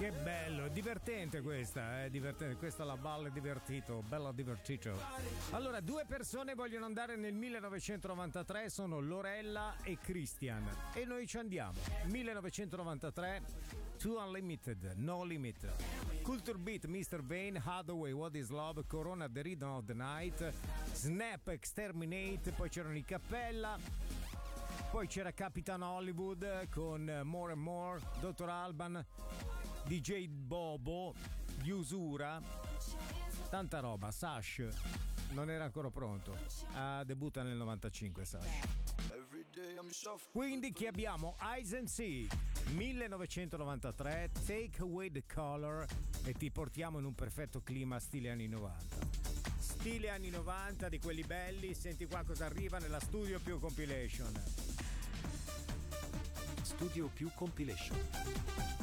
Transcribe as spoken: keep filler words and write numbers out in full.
Che bello, divertente questa, è eh, divertente, questa la balla è divertito, bella divertito. Allora, due persone vogliono andare nel millenovecentonovantatré, sono Lorella e Christian e noi ci andiamo. millenovecentonovantatré, To Unlimited, No Limit. Culture Beat, mister Vane, Hathaway, What is Love, Corona, The Rhythm of the Night, Snap, Exterminate, poi c'erano i Cappella, poi c'era Capitan Hollywood con More and More, doctor Alban, D J Bobo, Di Usura, tanta roba. Sash non era ancora pronto, ah, debutta nel novantacinque Sash. Quindi chi abbiamo? Eyes and See, millenovecentonovantatré, Take Away the Color, e ti portiamo in un perfetto clima stile anni novanta. Stile anni novanta, di quelli belli. Senti qua cosa arriva nella Studio Più Compilation. Studio Più Compilation.